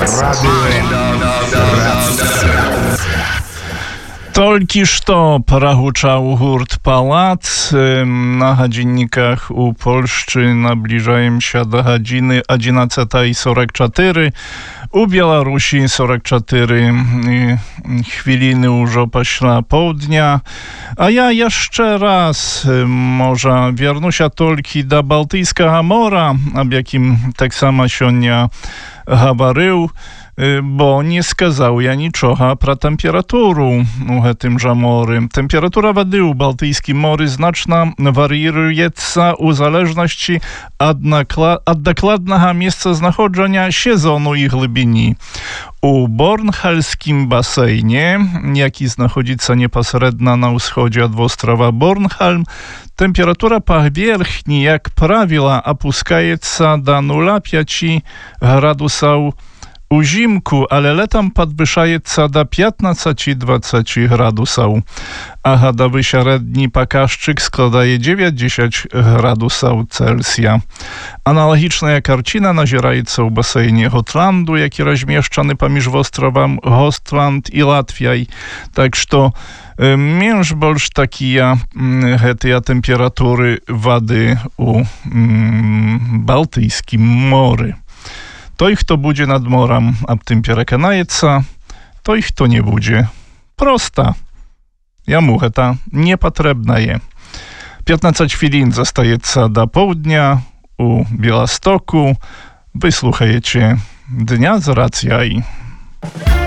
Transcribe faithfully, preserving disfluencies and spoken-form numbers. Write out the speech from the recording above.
Толькі што прагучаў гурт «Палац». На гадзінніках у Польшчы набліжаемся да гадзіны одиннадцатая сорок четыре. У Беларусі сорок чатыры хвіліны ўжо пасля поўдня. А я яшчэ раз, можа, вернуся толькі да Балтыйскага мора, аб якім таксама сёння гаварыў, бо не сказаў я нічога пра тэмпературу у гэтым жа моры. Тэмпература вады ў Балтыйскім моры значна вар'іруецца ў залежнасці ад, накла... ад дакладнага месцазнаходжання сезону і глыбіні. У Борнхальскім басейне, які знаходзіцца непасрэдна на ўсходзе ад вострава Борнхальм, тэмпература паверхні, як правіла, апускаецца да нуля пяць градусаў узімку, але летам падвышаецца да пятнадцать-двадцать градусаў, а гадавы сярэдні паказчык складае дзевяцьдзесят градусаў Цельсія. Аналагічная карціна назіраецца ў басейне Готланду, які размешчаны паміж востравам Гостланд і Латвіяй. Так што менш больш такія гэтыя тэмпературы вады ў Балтыйскім моры. Той, хто будзе над морам, аб тым пераканаецца, той, хто не будзе. Проста. Яму гэта не патрэбнае. пятнадцать хвілін застаецца да поўдня у Беластоку. Вы слухаеце Дня з рацыяй.